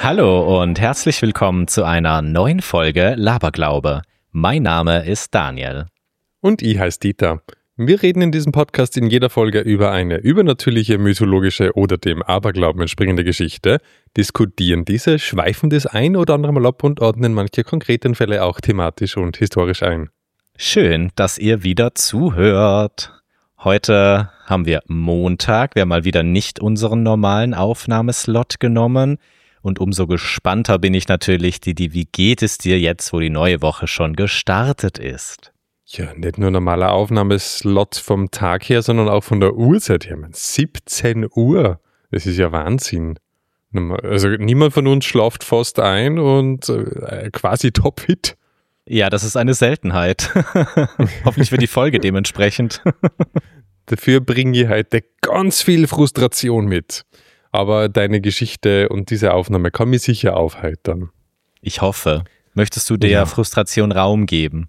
Hallo und herzlich willkommen zu einer neuen Folge Laberglaube. Mein Name ist Daniel. Und ich heiße Dieter. Wir reden in diesem Podcast in jeder Folge über eine übernatürliche, mythologische oder dem Aberglauben entspringende Geschichte, diskutieren diese, schweifen das ein oder andere Mal ab und ordnen manche konkreten Fälle auch thematisch und historisch ein. Schön, dass ihr wieder zuhört. Heute haben wir Montag. Wir haben mal wieder nicht unseren normalen Aufnahmeslot genommen. Und umso gespannter bin ich natürlich, Didi, wie geht es dir jetzt, wo die neue Woche schon gestartet ist? Ja, nicht nur normaler Aufnahmeslot vom Tag her, sondern auch von der Uhrzeit her. 17 Uhr, das ist ja Wahnsinn. Also niemand von uns schlaft fast ein und quasi topfit. Ja, das ist eine Seltenheit. Hoffentlich wird die Folge dementsprechend. Dafür bringe ich heute ganz viel Frustration mit. Aber deine Geschichte und diese Aufnahme kann mich sicher aufheitern. Ich hoffe. Möchtest du der Frustration Raum geben?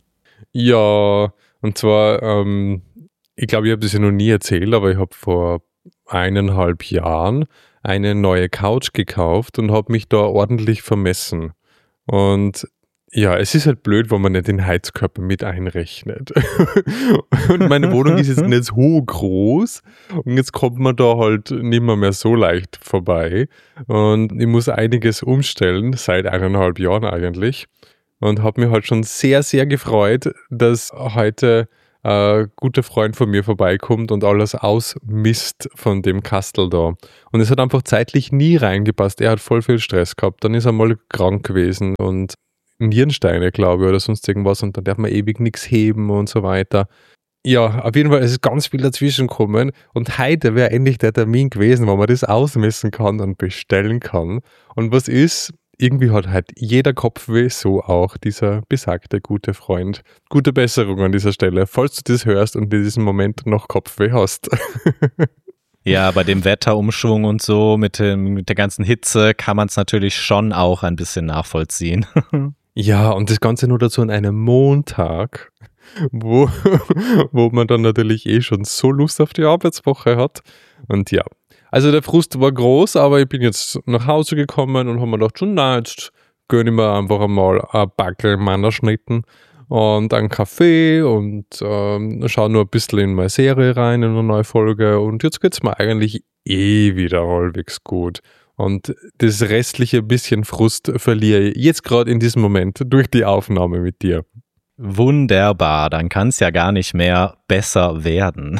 Ja, und zwar, ich glaube, ich habe das ja noch nie erzählt, aber ich habe vor 1,5 Jahren eine neue Couch gekauft und habe mich da ordentlich vermessen. Und ja, es ist halt blöd, wenn man nicht den Heizkörper mit einrechnet. Und meine Wohnung ist jetzt nicht so groß und jetzt kommt man da halt nicht mehr so leicht vorbei. Und ich muss einiges umstellen, seit 1,5 Jahren eigentlich. Und habe mich halt schon sehr, sehr gefreut, dass heute ein guter Freund von mir vorbeikommt und alles ausmisst von dem Kastel da. Und es hat einfach zeitlich nie reingepasst. Er hat voll viel Stress gehabt. Dann ist er mal krank gewesen und Nierensteine, glaube ich, oder sonst irgendwas. Und dann darf man ewig nichts heben und so weiter. Ja, auf jeden Fall, es ist ganz viel dazwischen gekommen. Und heute wäre endlich der Termin gewesen, wo man das ausmessen kann und bestellen kann. Und was ist? Irgendwie hat halt jeder Kopfweh, so auch dieser besagte gute Freund. Gute Besserung an dieser Stelle, falls du das hörst und in diesem Moment noch Kopfweh hast. Ja, bei dem Wetterumschwung und so, mit der ganzen Hitze kann man es natürlich schon auch ein bisschen nachvollziehen. Ja, und das Ganze nur dazu an einem Montag, wo man dann natürlich schon so Lust auf die Arbeitswoche hat. Und ja, also der Frust war groß, aber ich bin jetzt nach Hause gekommen und habe mir gedacht, jetzt gönne ich mir einfach einmal ein Backel Mannerschnitten und einen Kaffee und schaue nur ein bisschen in meine Serie rein, in eine neue Folge. Und jetzt geht es mir eigentlich wieder halbwegs gut. Und das restliche bisschen Frust verliere ich jetzt gerade in diesem Moment durch die Aufnahme mit dir. Wunderbar, dann kann es ja gar nicht mehr besser werden.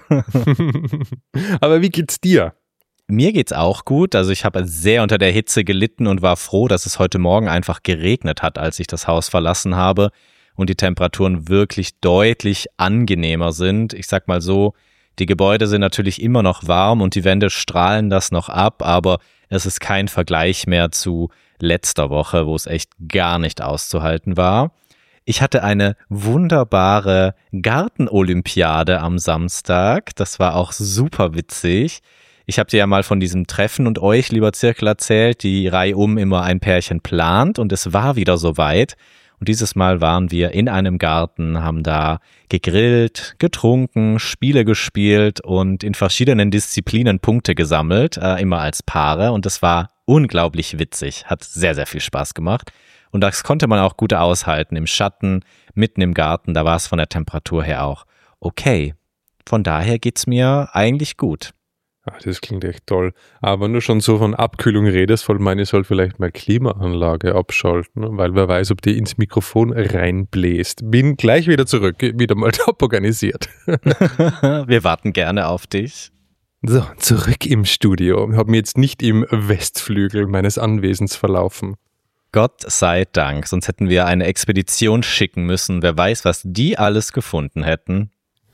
Aber wie geht's dir? Mir geht's auch gut. Also ich habe sehr unter der Hitze gelitten und war froh, dass es heute Morgen einfach geregnet hat, als ich das Haus verlassen habe und die Temperaturen wirklich deutlich angenehmer sind. Ich sag mal so, die Gebäude sind natürlich immer noch warm und die Wände strahlen das noch ab, aber es ist kein Vergleich mehr zu letzter Woche, wo es echt gar nicht auszuhalten war. Ich hatte eine wunderbare Gartenolympiade am Samstag. Das war auch super witzig. Ich habe dir ja mal von diesem Treffen und euch, lieber Zirkel, erzählt, die reihum immer ein Pärchen plant und es war wieder soweit. Und dieses Mal waren wir in einem Garten, haben da gegrillt, getrunken, Spiele gespielt und in verschiedenen Disziplinen Punkte gesammelt, immer als Paare. Und es war unglaublich witzig, hat sehr, sehr viel Spaß gemacht. Und das konnte man auch gut aushalten, im Schatten, mitten im Garten, da war es von der Temperatur her auch okay. Von daher geht's mir eigentlich gut. Ach, das klingt echt toll. Aber nur schon so von Abkühlung redest, voll meine, ich soll vielleicht mal Klimaanlage abschalten, weil wer weiß, ob die ins Mikrofon reinbläst. Bin gleich wieder zurück, wieder mal top organisiert. Wir warten gerne auf dich. So, zurück im Studio. Habe mir jetzt nicht im Westflügel meines Anwesens verlaufen. Gott sei Dank, sonst hätten wir eine Expedition schicken müssen. Wer weiß, was die alles gefunden hätten.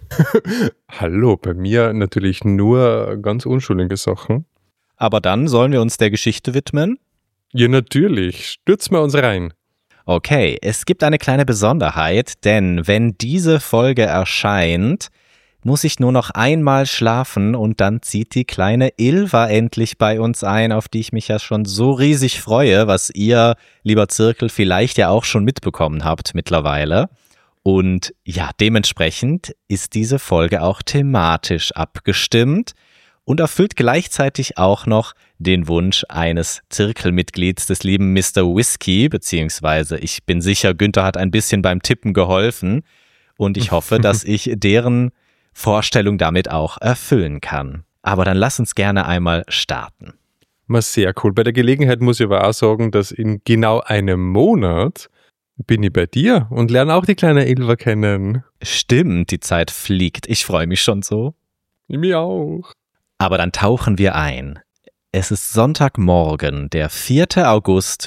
Hallo, bei mir natürlich nur ganz unschuldige Sachen. Aber dann sollen wir uns der Geschichte widmen? Ja, natürlich. Stürzen wir uns rein. Okay, es gibt eine kleine Besonderheit, denn wenn diese Folge erscheint, muss ich nur noch einmal schlafen und dann zieht die kleine Ilva endlich bei uns ein, auf die ich mich ja schon so riesig freue, was ihr, lieber Zirkel, vielleicht ja auch schon mitbekommen habt mittlerweile. Und ja, dementsprechend ist diese Folge auch thematisch abgestimmt und erfüllt gleichzeitig auch noch den Wunsch eines Zirkelmitglieds des lieben Mr. Whiskey, beziehungsweise ich bin sicher, Günther hat ein bisschen beim Tippen geholfen und ich hoffe, dass ich deren Vorstellung damit auch erfüllen kann. Aber dann lass uns gerne einmal starten. Mal sehr cool. Bei der Gelegenheit muss ich aber auch sagen, dass in genau einem Monat bin ich bei dir und lerne auch die kleine Ilva kennen. Stimmt, die Zeit fliegt. Ich freue mich schon so. Mich auch. Aber dann tauchen wir ein. Es ist Sonntagmorgen, der 4. August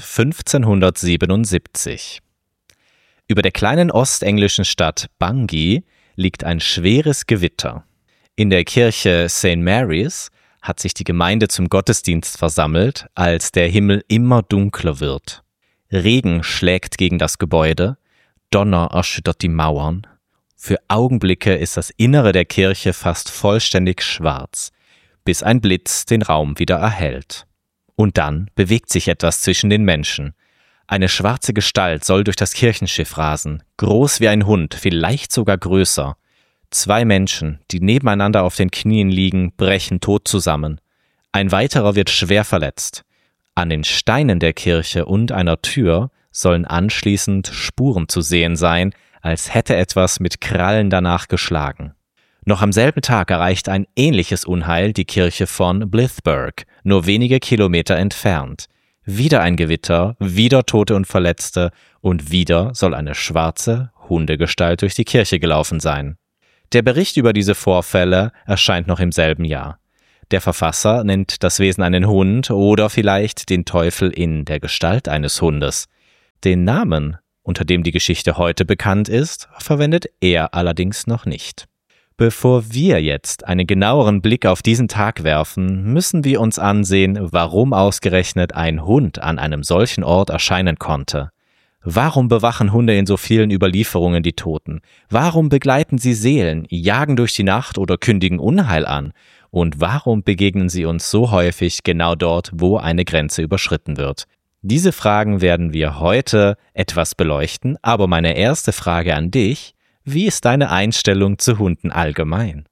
1577. Über der kleinen ostenglischen Stadt Bangui liegt ein schweres Gewitter. In der Kirche St. Mary's hat sich die Gemeinde zum Gottesdienst versammelt, als der Himmel immer dunkler wird. Regen schlägt gegen das Gebäude, Donner erschüttert die Mauern. Für Augenblicke ist das Innere der Kirche fast vollständig schwarz, bis ein Blitz den Raum wieder erhellt. Und dann bewegt sich etwas zwischen den Menschen. Eine schwarze Gestalt soll durch das Kirchenschiff rasen, groß wie ein Hund, vielleicht sogar größer. 2 Menschen, die nebeneinander auf den Knien liegen, brechen tot zusammen. Ein weiterer wird schwer verletzt. An den Steinen der Kirche und einer Tür sollen anschließend Spuren zu sehen sein, als hätte etwas mit Krallen danach geschlagen. Noch am selben Tag erreicht ein ähnliches Unheil die Kirche von Blythburgh, nur wenige Kilometer entfernt. Wieder ein Gewitter, wieder Tote und Verletzte und wieder soll eine schwarze Hundegestalt durch die Kirche gelaufen sein. Der Bericht über diese Vorfälle erscheint noch im selben Jahr. Der Verfasser nennt das Wesen einen Hund oder vielleicht den Teufel in der Gestalt eines Hundes. Den Namen, unter dem die Geschichte heute bekannt ist, verwendet er allerdings noch nicht. Bevor wir jetzt einen genaueren Blick auf diesen Tag werfen, müssen wir uns ansehen, warum ausgerechnet ein Hund an einem solchen Ort erscheinen konnte. Warum bewachen Hunde in so vielen Überlieferungen die Toten? Warum begleiten sie Seelen, jagen durch die Nacht oder kündigen Unheil an? Und warum begegnen sie uns so häufig genau dort, wo eine Grenze überschritten wird? Diese Fragen werden wir heute etwas beleuchten, aber meine erste Frage an dich: Wie ist deine Einstellung zu Hunden allgemein?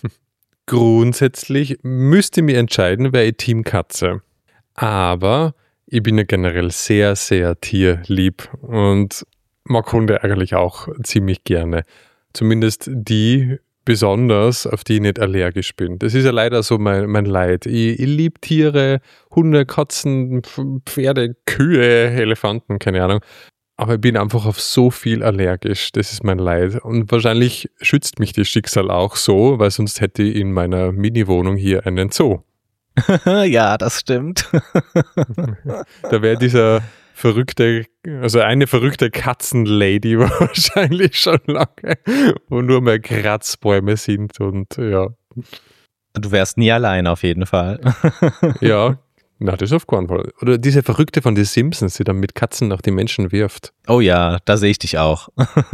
Grundsätzlich müsste ich mich entscheiden, wäre ich Team Katze. Aber ich bin ja generell sehr, sehr tierlieb und mag Hunde eigentlich auch ziemlich gerne. Zumindest die besonders, auf die ich nicht allergisch bin. Das ist ja leider so mein Leid. Ich liebe Tiere, Hunde, Katzen, Pferde, Kühe, Elefanten, keine Ahnung. Aber ich bin einfach auf so viel allergisch. Das ist mein Leid. Und wahrscheinlich schützt mich das Schicksal auch so, weil sonst hätte ich in meiner Mini-Wohnung hier einen Zoo. Ja, das stimmt. Da wäre eine verrückte Katzenlady wahrscheinlich schon lange, wo nur mehr Kratzbäume sind und ja. Du wärst nie allein auf jeden Fall. Ja, na, das auf keinen Fall. Oder diese Verrückte von den Simpsons, die dann mit Katzen nach die Menschen wirft. Oh ja, da sehe ich dich auch.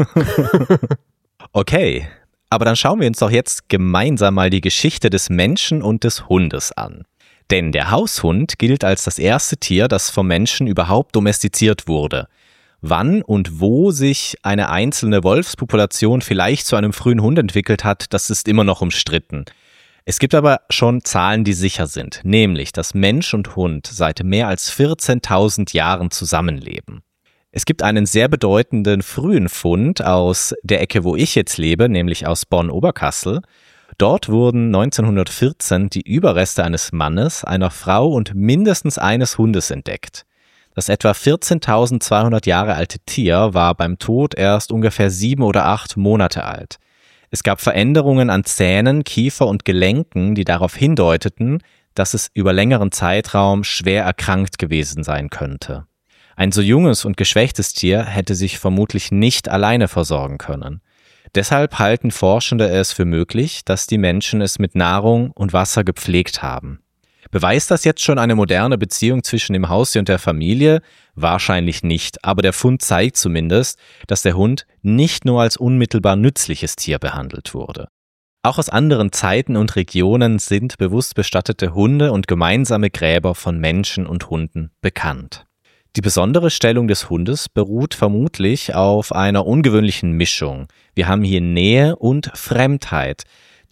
Okay, aber dann schauen wir uns doch jetzt gemeinsam mal die Geschichte des Menschen und des Hundes an. Denn der Haushund gilt als das erste Tier, das vom Menschen überhaupt domestiziert wurde. Wann und wo sich eine einzelne Wolfspopulation vielleicht zu einem frühen Hund entwickelt hat, das ist immer noch umstritten. Es gibt aber schon Zahlen, die sicher sind, nämlich, dass Mensch und Hund seit mehr als 14.000 Jahren zusammenleben. Es gibt einen sehr bedeutenden frühen Fund aus der Ecke, wo ich jetzt lebe, nämlich aus Bonn-Oberkassel. Dort wurden 1914 die Überreste eines Mannes, einer Frau und mindestens eines Hundes entdeckt. Das etwa 14.200 Jahre alte Tier war beim Tod erst ungefähr 7 oder 8 Monate alt. Es gab Veränderungen an Zähnen, Kiefer und Gelenken, die darauf hindeuteten, dass es über längeren Zeitraum schwer erkrankt gewesen sein könnte. Ein so junges und geschwächtes Tier hätte sich vermutlich nicht alleine versorgen können. Deshalb halten Forschende es für möglich, dass die Menschen es mit Nahrung und Wasser gepflegt haben. Beweist das jetzt schon eine moderne Beziehung zwischen dem Haustier und der Familie? Wahrscheinlich nicht, aber der Fund zeigt zumindest, dass der Hund nicht nur als unmittelbar nützliches Tier behandelt wurde. Auch aus anderen Zeiten und Regionen sind bewusst bestattete Hunde und gemeinsame Gräber von Menschen und Hunden bekannt. Die besondere Stellung des Hundes beruht vermutlich auf einer ungewöhnlichen Mischung. Wir haben hier Nähe und Fremdheit.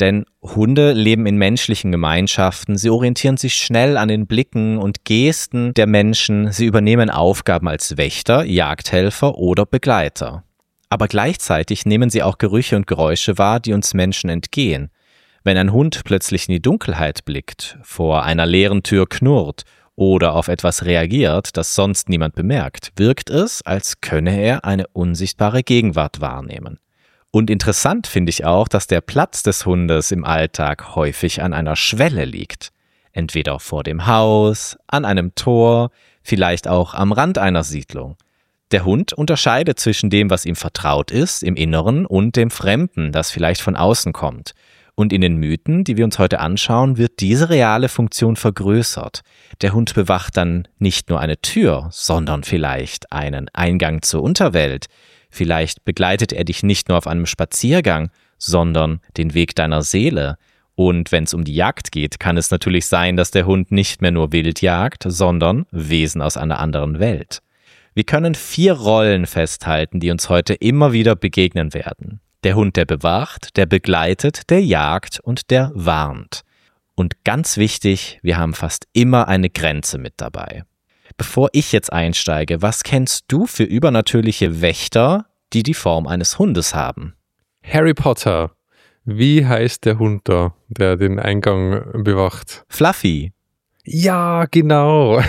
Denn Hunde leben in menschlichen Gemeinschaften, sie orientieren sich schnell an den Blicken und Gesten der Menschen, sie übernehmen Aufgaben als Wächter, Jagdhelfer oder Begleiter. Aber gleichzeitig nehmen sie auch Gerüche und Geräusche wahr, die uns Menschen entgehen. Wenn ein Hund plötzlich in die Dunkelheit blickt, vor einer leeren Tür knurrt oder auf etwas reagiert, das sonst niemand bemerkt, wirkt es, als könne er eine unsichtbare Gegenwart wahrnehmen. Und interessant finde ich auch, dass der Platz des Hundes im Alltag häufig an einer Schwelle liegt. Entweder vor dem Haus, an einem Tor, vielleicht auch am Rand einer Siedlung. Der Hund unterscheidet zwischen dem, was ihm vertraut ist, im Inneren, und dem Fremden, das vielleicht von außen kommt. Und in den Mythen, die wir uns heute anschauen, wird diese reale Funktion vergrößert. Der Hund bewacht dann nicht nur eine Tür, sondern vielleicht einen Eingang zur Unterwelt. Vielleicht begleitet er dich nicht nur auf einem Spaziergang, sondern den Weg deiner Seele. Und wenn es um die Jagd geht, kann es natürlich sein, dass der Hund nicht mehr nur wild jagt, sondern Wesen aus einer anderen Welt. Wir können 4 Rollen festhalten, die uns heute immer wieder begegnen werden. Der Hund, der bewacht, der begleitet, der jagt und der warnt. Und ganz wichtig, wir haben fast immer eine Grenze mit dabei. Bevor ich jetzt einsteige, was kennst du für übernatürliche Wächter, die die Form eines Hundes haben? Harry Potter. Wie heißt der Hund da, der den Eingang bewacht? Fluffy. Ja, genau.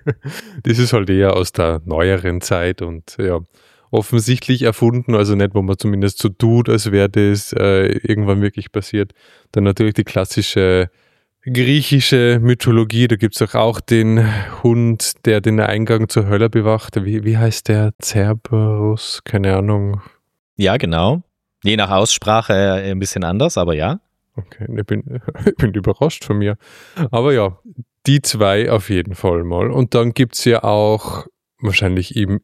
Das ist halt eher aus der neueren Zeit und ja, offensichtlich erfunden, also nicht, wo man zumindest so tut, als wäre das irgendwann wirklich passiert. Dann natürlich die klassische griechische Mythologie, da gibt es auch den Hund, der den Eingang zur Hölle bewacht. Wie heißt der? Cerberus? Keine Ahnung. Ja, genau. Je nach Aussprache ein bisschen anders, aber ja. Okay, ich bin überrascht von mir. Aber ja, die 2 auf jeden Fall mal. Und dann gibt es ja auch, wahrscheinlich im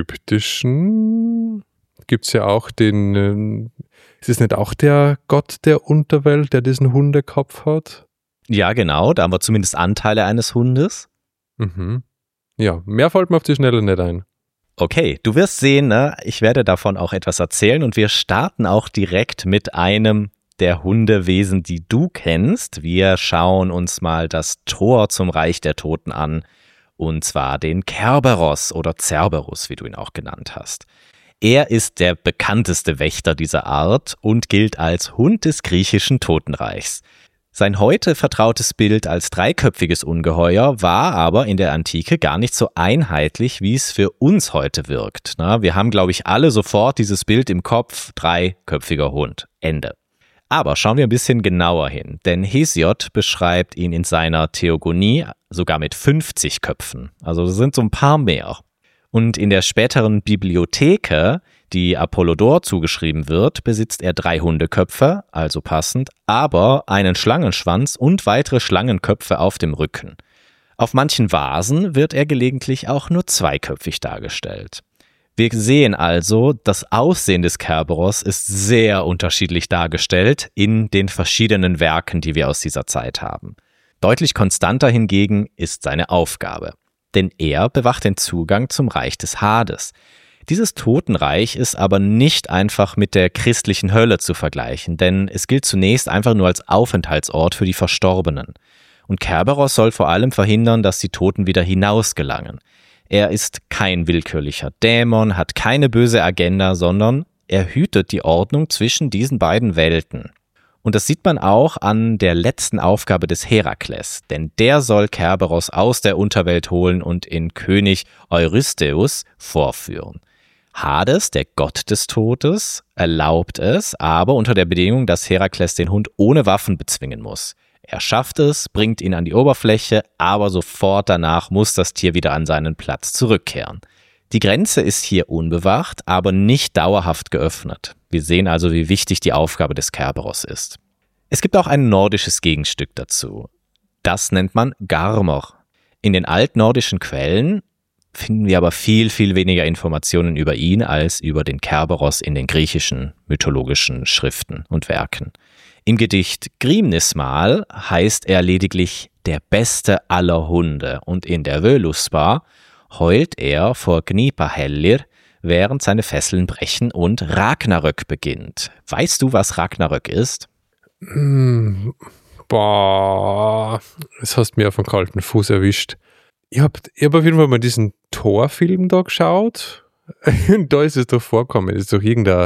Ägyptischen, gibt es ja auch den, ist es nicht auch der Gott der Unterwelt, der diesen Hundekopf hat? Ja, genau, da haben wir zumindest Anteile eines Hundes. Mhm. Ja, mehr fällt mir auf die Schnelle nicht ein. Okay, du wirst sehen, ne? Ich werde davon auch etwas erzählen und wir starten auch direkt mit einem der Hundewesen, die du kennst. Wir schauen uns mal das Tor zum Reich der Toten an, und zwar den Kerberos oder Cerberus, wie du ihn auch genannt hast. Er ist der bekannteste Wächter dieser Art und gilt als Hund des griechischen Totenreichs. Sein heute vertrautes Bild als dreiköpfiges Ungeheuer war aber in der Antike gar nicht so einheitlich, wie es für uns heute wirkt. Wir haben, glaube ich, alle sofort dieses Bild im Kopf, dreiköpfiger Hund, Ende. Aber schauen wir ein bisschen genauer hin, denn Hesiod beschreibt ihn in seiner Theogonie sogar mit 50 Köpfen, also das sind so ein paar mehr. Und in der späteren Bibliotheke, die Apollodor zugeschrieben wird, besitzt er 3 Hundeköpfe, also passend, aber einen Schlangenschwanz und weitere Schlangenköpfe auf dem Rücken. Auf manchen Vasen wird er gelegentlich auch nur zweiköpfig dargestellt. Wir sehen also, das Aussehen des Kerberos ist sehr unterschiedlich dargestellt in den verschiedenen Werken, die wir aus dieser Zeit haben. Deutlich konstanter hingegen ist seine Aufgabe, denn er bewacht den Zugang zum Reich des Hades. Dieses Totenreich ist aber nicht einfach mit der christlichen Hölle zu vergleichen, denn es gilt zunächst einfach nur als Aufenthaltsort für die Verstorbenen. Und Kerberos soll vor allem verhindern, dass die Toten wieder hinausgelangen. Er ist kein willkürlicher Dämon, hat keine böse Agenda, sondern er hütet die Ordnung zwischen diesen beiden Welten. Und das sieht man auch an der letzten Aufgabe des Herakles, denn der soll Kerberos aus der Unterwelt holen und in König Eurystheus vorführen. Hades, der Gott des Todes, erlaubt es, aber unter der Bedingung, dass Herakles den Hund ohne Waffen bezwingen muss. Er schafft es, bringt ihn an die Oberfläche, aber sofort danach muss das Tier wieder an seinen Platz zurückkehren. Die Grenze ist hier unbewacht, aber nicht dauerhaft geöffnet. Wir sehen also, wie wichtig die Aufgabe des Kerberos ist. Es gibt auch ein nordisches Gegenstück dazu. Das nennt man Garmr. In den altnordischen Quellen finden wir aber viel, viel weniger Informationen über ihn als über den Kerberos in den griechischen mythologischen Schriften und Werken. Im Gedicht Grimnismal heißt er lediglich der beste aller Hunde und in der Völuspá heult er vor Gnipahellir, während seine Fesseln brechen und Ragnarök beginnt. Weißt du, was Ragnarök ist? Boah, das hast mir auf den kalten Fuß erwischt. Ich hab auf jeden Fall mal diesen Thor-Film da geschaut. Da ist es doch vorkommen. Das ist doch irgendein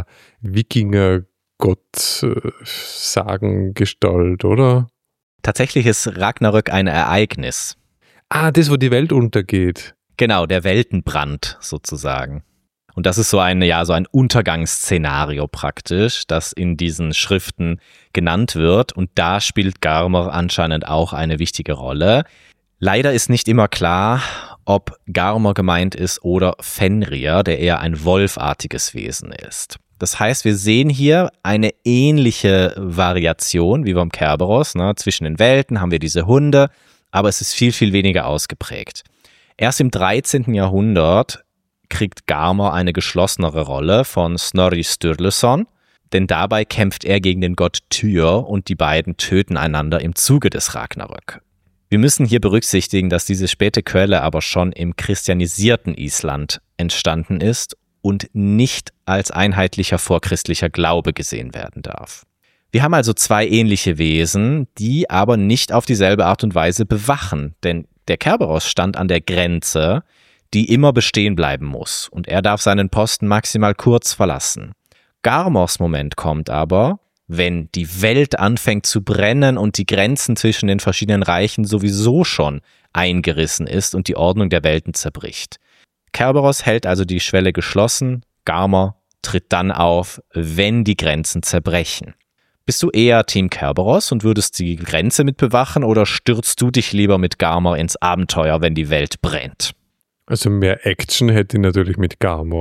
Wikinger-Gott-Sagengestalt, oder? Tatsächlich ist Ragnarök ein Ereignis. Das, wo die Welt untergeht. Genau, der Weltenbrand sozusagen. Und das ist so ein Untergangsszenario praktisch, das in diesen Schriften genannt wird. Und da spielt Garmr anscheinend auch eine wichtige Rolle. Leider ist nicht immer klar, ob Garmr gemeint ist oder Fenrir, der eher ein wolfartiges Wesen ist. Das heißt, wir sehen hier eine ähnliche Variation wie beim Kerberos. Zwischen den Welten haben wir diese Hunde, aber es ist viel, viel weniger ausgeprägt. Erst im 13. Jahrhundert kriegt Garmr eine geschlossenere Rolle von Snorri Sturluson, denn dabei kämpft er gegen den Gott Tyr und die beiden töten einander im Zuge des Ragnarök. Wir müssen hier berücksichtigen, dass diese späte Quelle aber schon im christianisierten Island entstanden ist und nicht als einheitlicher vorchristlicher Glaube gesehen werden darf. Wir haben also zwei ähnliche Wesen, die aber nicht auf dieselbe Art und Weise bewachen, denn der Kerberos stand an der Grenze, die immer bestehen bleiben muss, und er darf seinen Posten maximal kurz verlassen. Garmrs Moment kommt aber, wenn die Welt anfängt zu brennen und die Grenzen zwischen den verschiedenen Reichen sowieso schon eingerissen ist und die Ordnung der Welten zerbricht. Kerberos hält also die Schwelle geschlossen, Garmr tritt dann auf, wenn die Grenzen zerbrechen. Bist du eher Team Kerberos und würdest die Grenze mit bewachen oder stürzt du dich lieber mit Garmr ins Abenteuer, wenn die Welt brennt? Also mehr Action hätte ich natürlich mit Garmr.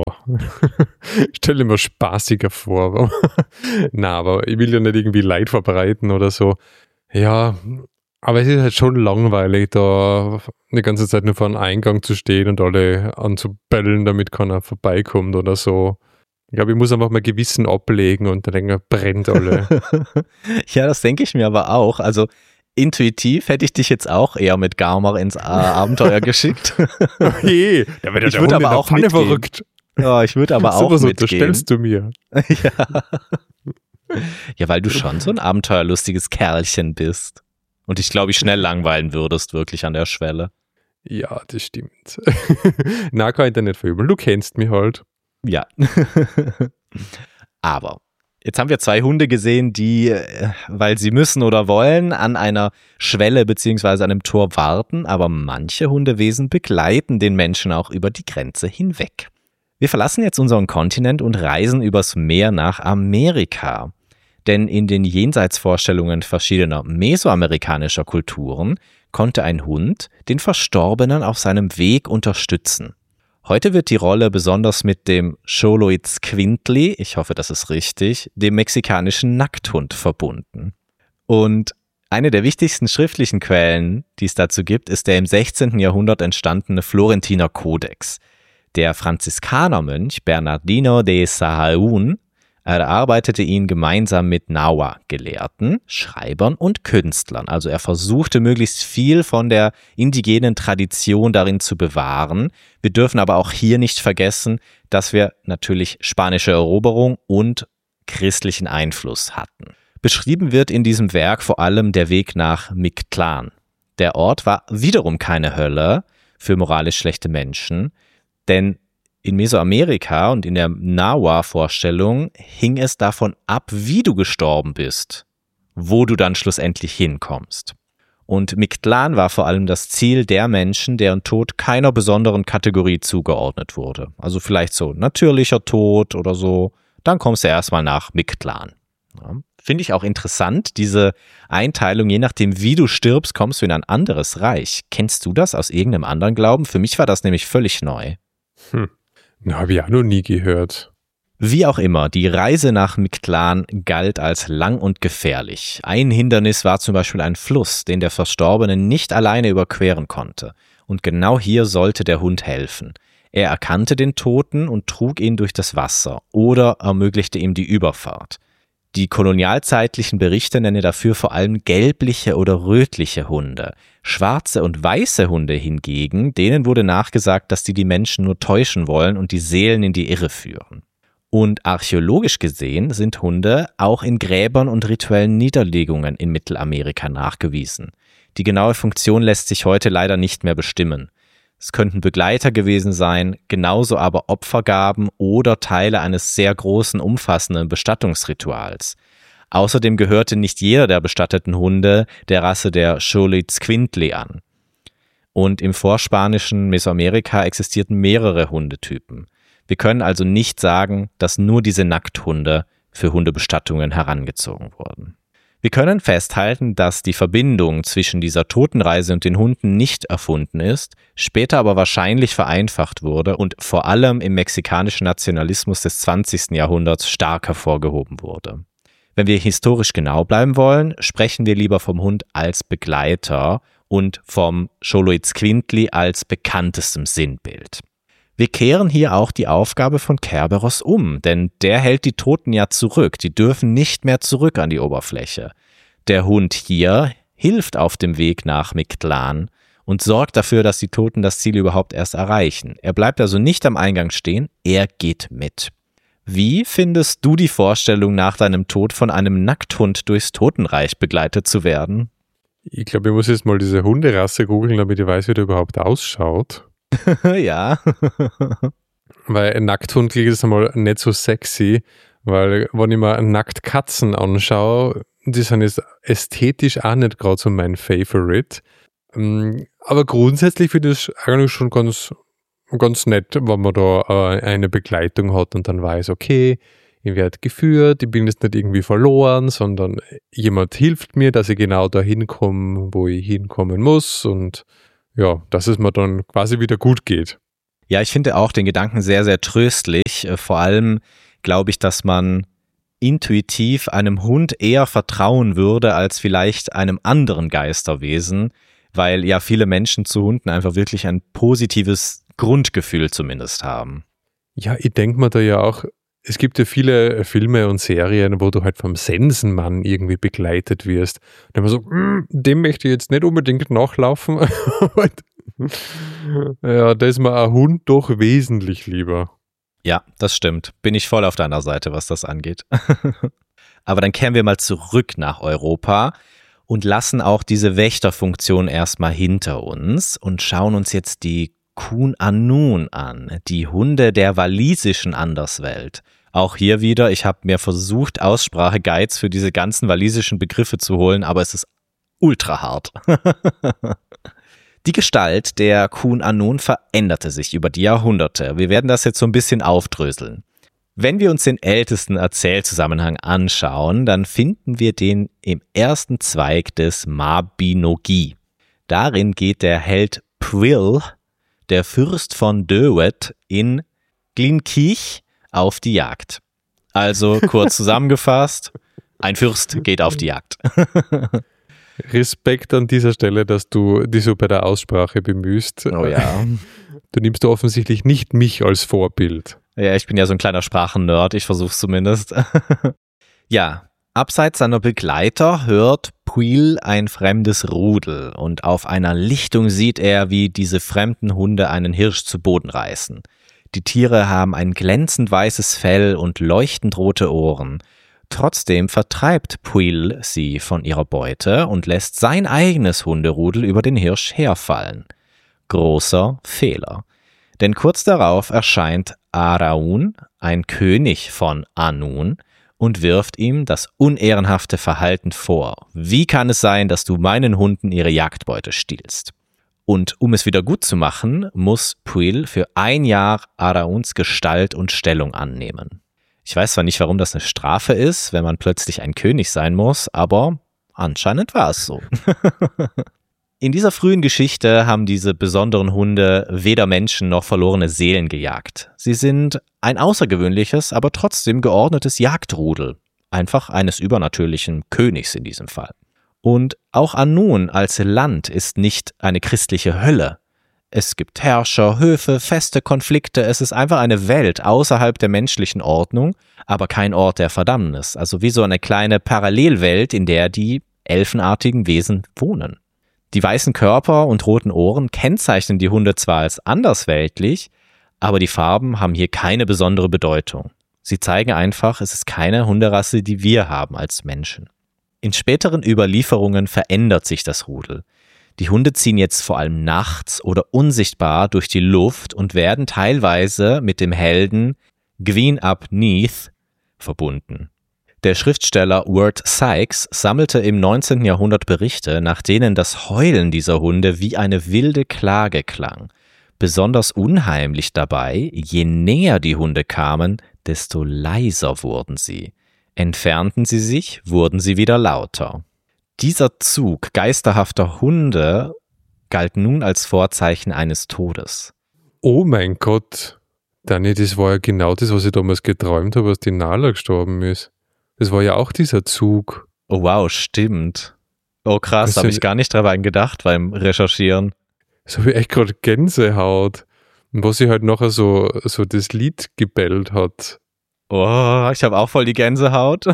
Stell dir mal spaßiger vor. Na, aber ich will ja nicht irgendwie Leid verbreiten oder so. Ja, aber es ist halt schon langweilig, da die ganze Zeit nur vor einem Eingang zu stehen und alle anzubellen, damit keiner vorbeikommt oder so. Ich glaube, ich muss einfach mal Gewissen ablegen und dann brennt alle. Ja, das denke ich mir aber auch. Also intuitiv hätte ich dich jetzt auch eher mit Garmr ins Abenteuer geschickt. Hey, da wird ich würde aber auch mitgehen. Verrückt. Ja, ich würde aber auch so mitgehen. Unterstellst du mir. Ja, weil du schon so ein abenteuerlustiges Kerlchen bist. Und ich glaube, ich schnell langweilen würdest, wirklich an der Schwelle. Ja, das stimmt. Na, kann ich dir nicht verübeln. Du kennst mich halt. Ja. Aber jetzt haben wir zwei Hunde gesehen, die, weil sie müssen oder wollen, an einer Schwelle bzw. einem Tor warten, aber manche Hundewesen begleiten den Menschen auch über die Grenze hinweg. Wir verlassen jetzt unseren Kontinent und reisen übers Meer nach Amerika. Denn in den Jenseitsvorstellungen verschiedener mesoamerikanischer Kulturen konnte ein Hund den Verstorbenen auf seinem Weg unterstützen. Heute wird die Rolle besonders mit dem Xoloitzcuintli, ich hoffe, das ist richtig, dem mexikanischen Nackthund verbunden. Und eine der wichtigsten schriftlichen Quellen, die es dazu gibt, ist der im 16. Jahrhundert entstandene Florentiner Kodex. Der Franziskanermönch Bernardino de Sahagún erarbeitete ihn gemeinsam mit Nahua-Gelehrten, Schreibern und Künstlern. Also er versuchte möglichst viel von der indigenen Tradition darin zu bewahren. Wir dürfen aber auch hier nicht vergessen, dass wir natürlich spanische Eroberung und christlichen Einfluss hatten. Beschrieben wird in diesem Werk vor allem der Weg nach Mictlán. Der Ort war wiederum keine Hölle für moralisch schlechte Menschen, denn in Mesoamerika und in der Nahua-Vorstellung hing es davon ab, wie du gestorben bist, wo du dann schlussendlich hinkommst. Und Mictlán war vor allem das Ziel der Menschen, deren Tod keiner besonderen Kategorie zugeordnet wurde. Also vielleicht so natürlicher Tod oder so, dann kommst du erstmal nach Mictlán. Ja. Finde ich auch interessant, diese Einteilung, je nachdem wie du stirbst, kommst du in ein anderes Reich. Kennst du das aus irgendeinem anderen Glauben? Für mich war das nämlich völlig neu. Na, habe ich auch noch nie gehört. Wie auch immer, die Reise nach Mictlán galt als lang und gefährlich. Ein Hindernis war zum Beispiel ein Fluss, den der Verstorbene nicht alleine überqueren konnte. Und genau hier sollte der Hund helfen. Er erkannte den Toten und trug ihn durch das Wasser oder ermöglichte ihm die Überfahrt. Die kolonialzeitlichen Berichte nennen dafür vor allem gelbliche oder rötliche Hunde. Schwarze und weiße Hunde hingegen, denen wurde nachgesagt, dass die Menschen nur täuschen wollen und die Seelen in die Irre führen. Und archäologisch gesehen sind Hunde auch in Gräbern und rituellen Niederlegungen in Mittelamerika nachgewiesen. Die genaue Funktion lässt sich heute leider nicht mehr bestimmen. Es könnten Begleiter gewesen sein, genauso aber Opfergaben oder Teile eines sehr großen, umfassenden Bestattungsrituals. Außerdem gehörte nicht jeder der bestatteten Hunde der Rasse der Xolotl an. Und im vorspanischen Mesoamerika existierten mehrere Hundetypen. Wir können also nicht sagen, dass nur diese Nackthunde für Hundebestattungen herangezogen wurden. Wir können festhalten, dass die Verbindung zwischen dieser Totenreise und den Hunden nicht erfunden ist, später aber wahrscheinlich vereinfacht wurde und vor allem im mexikanischen Nationalismus des 20. Jahrhunderts stark hervorgehoben wurde. Wenn wir historisch genau bleiben wollen, sprechen wir lieber vom Hund als Begleiter und vom Xoloitzcuintli als bekanntestem Sinnbild. Wir kehren hier auch die Aufgabe von Kerberos um, denn der hält die Toten ja zurück, die dürfen nicht mehr zurück an die Oberfläche. Der Hund hier hilft auf dem Weg nach Mictlán und sorgt dafür, dass die Toten das Ziel überhaupt erst erreichen. Er bleibt also nicht am Eingang stehen, er geht mit. Wie findest du die Vorstellung, nach deinem Tod von einem Nackthund durchs Totenreich begleitet zu werden? Ich glaube, ich muss jetzt mal diese Hunderasse googeln, damit ich weiß, wie der überhaupt ausschaut. Ja. Weil ein Nackthund klingt jetzt einmal nicht so sexy, weil wenn ich mir Nacktkatzen anschaue, die sind jetzt ästhetisch auch nicht gerade so mein Favorite. Aber grundsätzlich finde ich es eigentlich schon ganz nett, wenn man da eine Begleitung hat und dann weiß, okay, ich werde geführt, ich bin jetzt nicht irgendwie verloren, sondern jemand hilft mir, dass ich genau dahin komme, wo ich hinkommen muss und ja, dass es mir dann quasi wieder gut geht. Ja, ich finde auch den Gedanken sehr, sehr tröstlich. Vor allem glaube ich, dass man intuitiv einem Hund eher vertrauen würde als vielleicht einem anderen Geisterwesen, weil ja viele Menschen zu Hunden einfach wirklich ein positives Grundgefühl zumindest haben. Ja, ich denke mir da ja auch, es gibt ja viele Filme und Serien, wo du halt vom Sensenmann irgendwie begleitet wirst. Und dann so, dem möchte ich jetzt nicht unbedingt nachlaufen. Ja, da ist mir ein Hund doch wesentlich lieber. Ja, das stimmt. Bin ich voll auf deiner Seite, was das angeht. Aber dann kehren wir mal zurück nach Europa und lassen auch diese Wächterfunktion erstmal hinter uns und schauen uns jetzt die Cwn Annwn an, die Hunde der walisischen Anderswelt. Auch hier wieder, ich habe mir versucht, Aussprache-Guides für diese ganzen walisischen Begriffe zu holen, aber es ist ultra hart. Die Gestalt der Cwn Annwn veränderte sich über die Jahrhunderte. Wir werden das jetzt so ein bisschen aufdröseln. Wenn wir uns den ältesten Erzählzusammenhang anschauen, dann finden wir den im ersten Zweig des Mabinogi. Darin geht der Held Pwyll, der Fürst von Dyfed in Glynkich, auf die Jagd. Also kurz zusammengefasst, ein Fürst geht auf die Jagd. Respekt an dieser Stelle, dass du dich so bei der Aussprache bemühst. Oh ja. Du nimmst offensichtlich nicht mich als Vorbild. Ja, ich bin ja so ein kleiner Sprachennerd, ich versuch's zumindest. Ja, abseits seiner Begleiter hört Pwyll ein fremdes Rudel und auf einer Lichtung sieht er, wie diese fremden Hunde einen Hirsch zu Boden reißen. Die Tiere haben ein glänzend weißes Fell und leuchtend rote Ohren. Trotzdem vertreibt Pwyll sie von ihrer Beute und lässt sein eigenes Hunderudel über den Hirsch herfallen. Großer Fehler. Denn kurz darauf erscheint Araun, ein König von Annwn, und wirft ihm das unehrenhafte Verhalten vor. Wie kann es sein, dass du meinen Hunden ihre Jagdbeute stiehlst? Und um es wieder gut zu machen, muss Pwyll für 1 Jahr Arauns Gestalt und Stellung annehmen. Ich weiß zwar nicht, warum das eine Strafe ist, wenn man plötzlich ein König sein muss, aber anscheinend war es so. In dieser frühen Geschichte haben diese besonderen Hunde weder Menschen noch verlorene Seelen gejagt. Sie sind ein außergewöhnliches, aber trotzdem geordnetes Jagdrudel. Einfach eines übernatürlichen Königs in diesem Fall. Und auch Annwn als Land ist nicht eine christliche Hölle. Es gibt Herrscher, Höfe, Feste, Konflikte. Es ist einfach eine Welt außerhalb der menschlichen Ordnung, aber kein Ort der Verdammnis. Also wie so eine kleine Parallelwelt, in der die elfenartigen Wesen wohnen. Die weißen Körper und roten Ohren kennzeichnen die Hunde zwar als andersweltlich, aber die Farben haben hier keine besondere Bedeutung. Sie zeigen einfach, es ist keine Hunderasse, die wir haben als Menschen. In späteren Überlieferungen verändert sich das Rudel. Die Hunde ziehen jetzt vor allem nachts oder unsichtbar durch die Luft und werden teilweise mit dem Helden Gwyn ap Nudd verbunden. Der Schriftsteller Wirt Sykes sammelte im 19. Jahrhundert Berichte, nach denen das Heulen dieser Hunde wie eine wilde Klage klang. Besonders unheimlich dabei, je näher die Hunde kamen, desto leiser wurden sie. Entfernten sie sich, wurden sie wieder lauter. Dieser Zug geisterhafter Hunde galt nun als Vorzeichen eines Todes. Oh mein Gott, Dani, das war ja genau das, was ich damals geträumt habe, als die Nala gestorben ist. Das war ja auch dieser Zug. Oh wow, stimmt. Oh krass, habe ich gar nicht drüber gedacht beim Recherchieren. So habe ich echt gerade Gänsehaut. Und was sie halt nachher so das Lied gebellt hat. Oh, ich habe auch voll die Gänsehaut.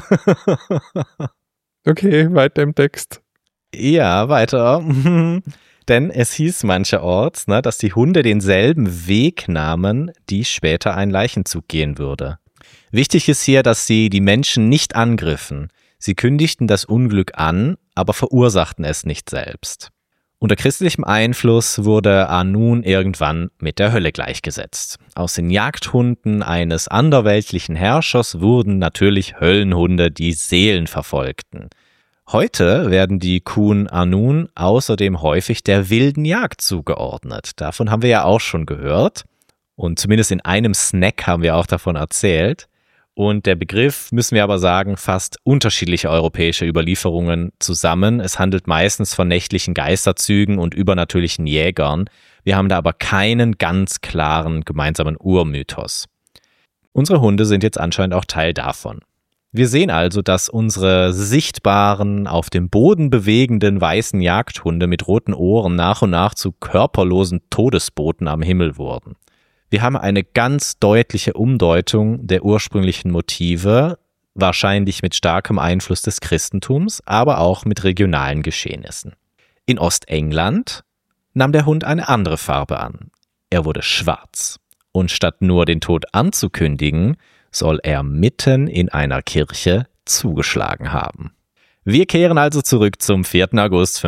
Okay, weiter im Text. Ja, weiter. Denn es hieß mancherorts, dass die Hunde denselben Weg nahmen, die später ein Leichenzug gehen würde. Wichtig ist hier, dass sie die Menschen nicht angriffen. Sie kündigten das Unglück an, aber verursachten es nicht selbst. Unter christlichem Einfluss wurde Anun irgendwann mit der Hölle gleichgesetzt. Aus den Jagdhunden eines anderweltlichen Herrschers wurden natürlich Höllenhunde, die Seelen verfolgten. Heute werden die Cuan Anun außerdem häufig der wilden Jagd zugeordnet. Davon haben wir ja auch schon gehört. Und zumindest in einem Snack haben wir auch davon erzählt. Und der Begriff, müssen wir aber sagen, fasst unterschiedliche europäische Überlieferungen zusammen. Es handelt meistens von nächtlichen Geisterzügen und übernatürlichen Jägern. Wir haben da aber keinen ganz klaren gemeinsamen Urmythos. Unsere Hunde sind jetzt anscheinend auch Teil davon. Wir sehen also, dass unsere sichtbaren, auf dem Boden bewegenden weißen Jagdhunde mit roten Ohren nach und nach zu körperlosen Todesboten am Himmel wurden. Wir haben eine ganz deutliche Umdeutung der ursprünglichen Motive, wahrscheinlich mit starkem Einfluss des Christentums, aber auch mit regionalen Geschehnissen. In Ostengland nahm der Hund eine andere Farbe an. Er wurde schwarz. Und statt nur den Tod anzukündigen, soll er mitten in einer Kirche zugeschlagen haben. Wir kehren also zurück zum 4. August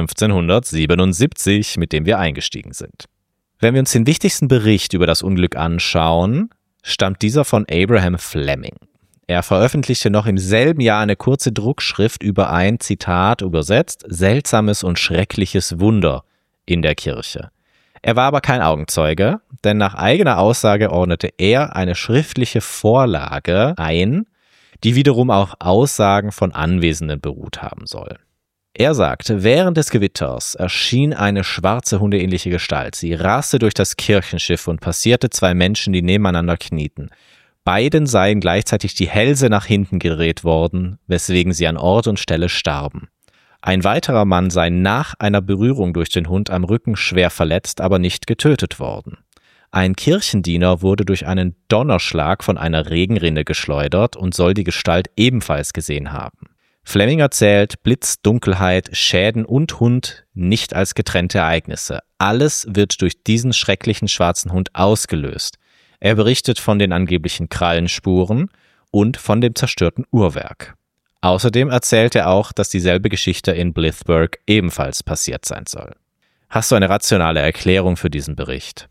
1577, mit dem wir eingestiegen sind. Wenn wir uns den wichtigsten Bericht über das Unglück anschauen, stammt dieser von Abraham Fleming. Er veröffentlichte noch im selben Jahr eine kurze Druckschrift über ein, Zitat übersetzt, seltsames und schreckliches Wunder in der Kirche. Er war aber kein Augenzeuge, denn nach eigener Aussage ordnete er eine schriftliche Vorlage ein, die wiederum auf Aussagen von Anwesenden beruht haben soll. Er sagte, während des Gewitters erschien eine schwarze hundeähnliche Gestalt. Sie raste durch das Kirchenschiff und passierte zwei Menschen, die nebeneinander knieten. Beiden seien gleichzeitig die Hälse nach hinten gedreht worden, weswegen sie an Ort und Stelle starben. Ein weiterer Mann sei nach einer Berührung durch den Hund am Rücken schwer verletzt, aber nicht getötet worden. Ein Kirchendiener wurde durch einen Donnerschlag von einer Regenrinne geschleudert und soll die Gestalt ebenfalls gesehen haben. Fleming erzählt Blitz, Dunkelheit, Schäden und Hund nicht als getrennte Ereignisse. Alles wird durch diesen schrecklichen schwarzen Hund ausgelöst. Er berichtet von den angeblichen Krallenspuren und von dem zerstörten Uhrwerk. Außerdem erzählt er auch, dass dieselbe Geschichte in Blythburgh ebenfalls passiert sein soll. Hast du eine rationale Erklärung für diesen Bericht?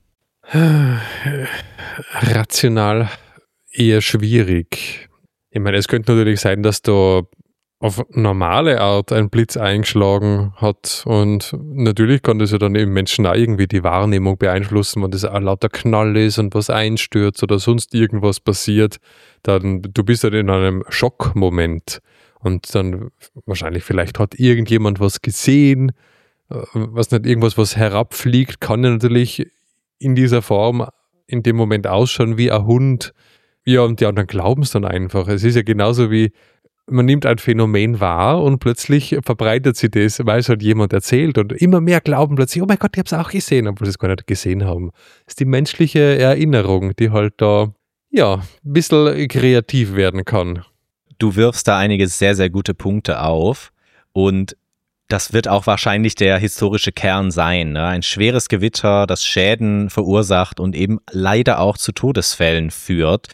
Rational eher schwierig. Ich meine, es könnte natürlich sein, dass da auf normale Art ein Blitz eingeschlagen hat und natürlich kann das ja dann eben Menschen auch irgendwie die Wahrnehmung beeinflussen, wenn das auch lauter Knall ist und was einstürzt oder sonst irgendwas passiert, dann du bist halt in einem Schockmoment und dann wahrscheinlich vielleicht hat irgendjemand was gesehen, was nicht irgendwas, was herabfliegt, kann ja natürlich in dieser Form in dem Moment ausschauen wie ein Hund. Ja, und die anderen glauben es dann einfach. Es ist ja genauso wie man nimmt ein Phänomen wahr und plötzlich verbreitet sich das, weil es halt jemand erzählt und immer mehr glauben plötzlich, oh mein Gott, ich habe es auch gesehen, obwohl sie es gar nicht gesehen haben. Das ist die menschliche Erinnerung, die halt da, ja, ein bisschen kreativ werden kann. Du wirfst da einige sehr, sehr gute Punkte auf und das wird auch wahrscheinlich der historische Kern sein, ne? Ein schweres Gewitter, das Schäden verursacht und eben leider auch zu Todesfällen führt.